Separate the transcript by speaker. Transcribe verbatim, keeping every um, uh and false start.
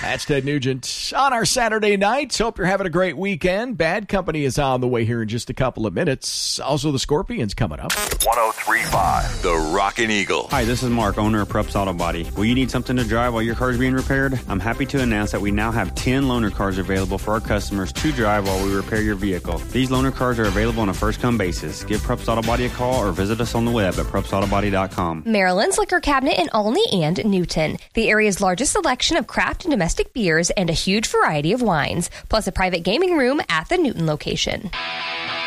Speaker 1: That's Ted Nugent on our Saturday nights. Hope you're having a great weekend. Bad Company is on the way here in just a couple of minutes. Also, the Scorpions coming up.
Speaker 2: one oh three point five The Rockin' Eagle.
Speaker 3: Hi, this is Mark, owner of Preps Auto Body. Will you need something to drive while your car is being repaired? I'm happy to announce that we now have ten loaner cars available for our customers to drive while we repair your vehicle. These loaner cars are available on a first-come basis. Give Preps Auto Body a call or visit us on the web at preps auto body dot com.
Speaker 4: Maryland's Liquor Cabinet in Olney and Newton. The area's largest selection of craft and domestic beers and a huge variety of wines, plus a private gaming room at the Newton location.